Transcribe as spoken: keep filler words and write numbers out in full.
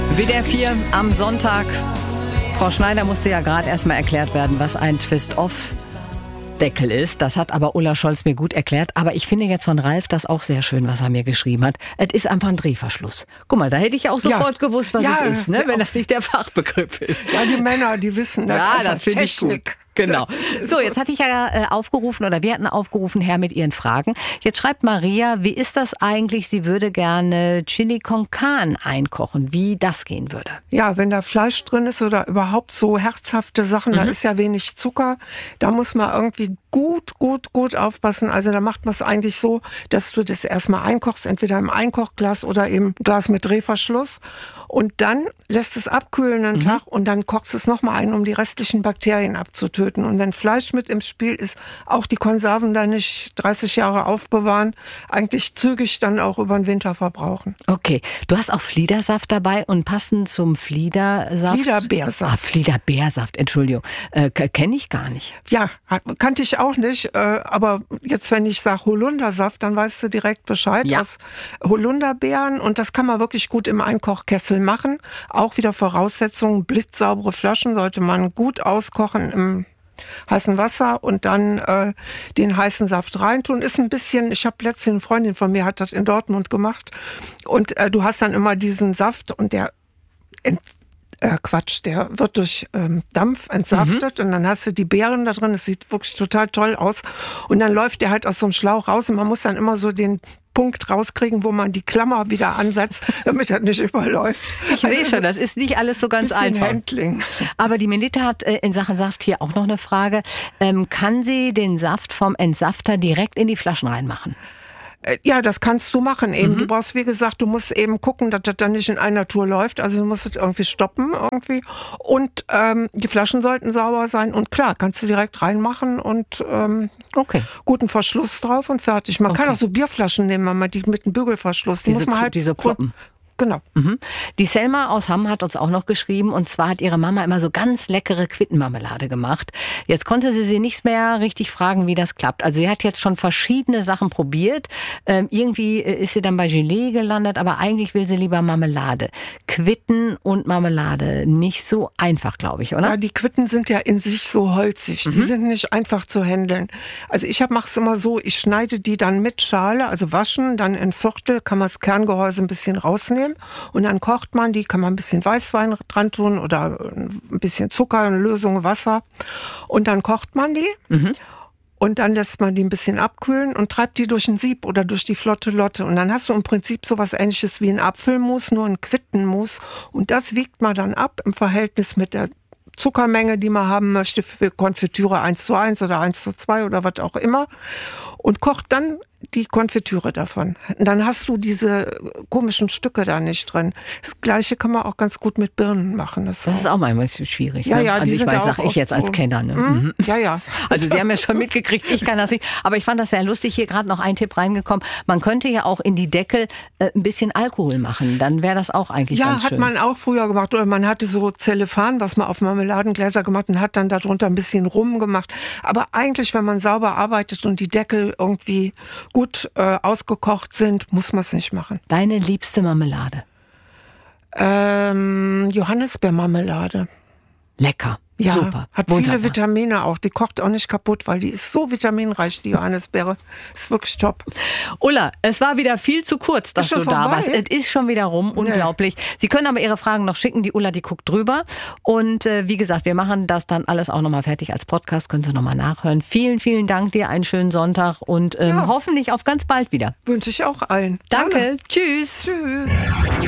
W D R vier am Sonntag. Frau Schneider musste ja gerade erstmal erklärt werden, was ein Twist-Off-Deckel ist. Das hat aber Ulla Scholz mir gut erklärt. Aber ich finde jetzt von Ralf das auch sehr schön, was er mir geschrieben hat. Es ist einfach ein Drehverschluss. Guck mal, da hätte ich auch sofort ja. gewusst, was ja, es ist, ne? Wenn das nicht der Fachbegriff ist. Ja, die Männer, die wissen das. Ja, das finde ich gut. Genau. So, jetzt hatte ich ja äh, aufgerufen, oder wir hatten aufgerufen, Herr, mit Ihren Fragen. Jetzt schreibt Maria, wie ist das eigentlich? Sie würde gerne Chili con Carne einkochen, wie das gehen würde. Ja, wenn da Fleisch drin ist oder überhaupt so herzhafte Sachen, mhm. da ist ja wenig Zucker. Da muss man irgendwie gut, gut, gut aufpassen. Also da macht man es eigentlich so, dass du das erstmal einkochst, entweder im Einkochglas oder im Glas mit Drehverschluss. Und dann lässt es abkühlen einen mhm. Tag und dann kochst es nochmal ein, um die restlichen Bakterien abzutöten. Und wenn Fleisch mit im Spiel ist, auch die Konserven da nicht dreißig Jahre aufbewahren, eigentlich zügig dann auch über den Winter verbrauchen. Okay, du hast auch Fliedersaft dabei und passend zum Fliedersaft... Fliederbeersaft. Ah, Fliederbeersaft, Entschuldigung, äh, kenne ich gar nicht. Ja, kannte ich auch nicht, äh, aber jetzt, wenn ich sage Holundersaft, dann weißt du direkt Bescheid. Ja. Aus Holunderbeeren, und das kann man wirklich gut im Einkochkessel machen. Auch wieder Voraussetzungen, blitzsaubere Flaschen sollte man gut auskochen im heißen Wasser und dann äh, den heißen Saft reintun. Ist ein bisschen, ich habe letztens eine Freundin von mir, hat das in Dortmund gemacht, und äh, du hast dann immer diesen Saft und der ent Äh, Quatsch, der wird durch ähm, Dampf entsaftet mhm. und dann hast du die Beeren da drin, das sieht wirklich total toll aus, und dann läuft der halt aus so einem Schlauch raus und man muss dann immer so den Punkt rauskriegen, wo man die Klammer wieder ansetzt, damit das nicht überläuft. Ich also sehe schon, das ist nicht alles so ganz einfach. Handling. Aber die Melita hat äh, in Sachen Saft hier auch noch eine Frage. Ähm, kann sie den Saft vom Entsafter direkt in die Flaschen reinmachen? Ja, das kannst du machen eben. Mhm. Du brauchst, wie gesagt, du musst eben gucken, dass das dann nicht in einer Tour läuft. Also du musst es irgendwie stoppen irgendwie. Und ähm, die Flaschen sollten sauber sein. Und klar, kannst du direkt reinmachen und ähm, okay. guten Verschluss drauf und fertig. Man okay. kann auch so Bierflaschen nehmen, man die mit einem Bügelverschluss. Die diese, muss man halt diese Ploppen. Genau. Mhm. Die Selma aus Hamm hat uns auch noch geschrieben, und zwar hat ihre Mama immer so ganz leckere Quittenmarmelade gemacht. Jetzt konnte sie sie nicht mehr richtig fragen, wie das klappt. Also sie hat jetzt schon verschiedene Sachen probiert. Ähm, irgendwie ist sie dann bei Gelee gelandet, aber eigentlich will sie lieber Marmelade. Quitten und Marmelade, nicht so einfach, glaube ich, oder? Ja, die Quitten sind ja in sich so holzig. Mhm. Die sind nicht einfach zu handeln. Also ich mache es immer so, ich schneide die dann mit Schale, also waschen, dann in Viertel, kann man das Kerngehäuse ein bisschen rausnehmen. Und dann kocht man die, kann man ein bisschen Weißwein dran tun oder ein bisschen Zucker, eine Lösung Wasser. Und dann kocht man die. Mhm. Und dann lässt man die ein bisschen abkühlen und treibt die durch ein Sieb oder durch die flotte Lotte. Und dann hast du im Prinzip sowas Ähnliches wie ein Apfelmus, nur ein Quittenmus. Und das wiegt man dann ab im Verhältnis mit der Zuckermenge, die man haben möchte, für Konfitüre eins zu eins oder eins zu zwei oder was auch immer. Und kocht dann die Konfitüre davon. Und dann hast du diese komischen Stücke da nicht drin. Das Gleiche kann man auch ganz gut mit Birnen machen. Das, das ist auch mal ein bisschen schwierig. Ja, ne? ja, also die ich sind meine, ja sag ich jetzt so. als Kenner. Ne? Mhm. Mhm. Ja, ja. Also Sie haben ja schon mitgekriegt, ich kann das nicht. Aber ich fand das sehr lustig, hier gerade noch ein Tipp reingekommen. Man könnte ja auch in die Deckel äh, ein bisschen Alkohol machen. Dann wäre das auch eigentlich ja, ganz schön. Ja, hat man auch früher gemacht. Oder man hatte so Zellophan, was man auf Marmeladengläser gemacht und hat dann darunter ein bisschen Rum gemacht. Aber eigentlich, wenn man sauber arbeitet und die Deckel irgendwie gut äh, ausgekocht sind, muss man es nicht machen. Deine liebste Marmelade? Ähm, Johannisbeermarmelade. Lecker. Ja, super. Hat Wunderbar. viele Vitamine auch. Die kocht auch nicht kaputt, weil die ist so vitaminreich, die Johannisbeere. Ist wirklich top. Ulla, es war wieder viel zu kurz, dass du da warst. Es ist schon wieder rum. Unglaublich. Nee. Sie können aber Ihre Fragen noch schicken. Die Ulla, die guckt drüber. Und äh, wie gesagt, wir machen das dann alles auch nochmal fertig als Podcast. Können Sie nochmal nachhören. Vielen, vielen Dank dir. Einen schönen Sonntag und ähm, ja. hoffentlich auf ganz bald wieder. Wünsche ich auch allen. Danke. Gerne. Tschüss. Tschüss.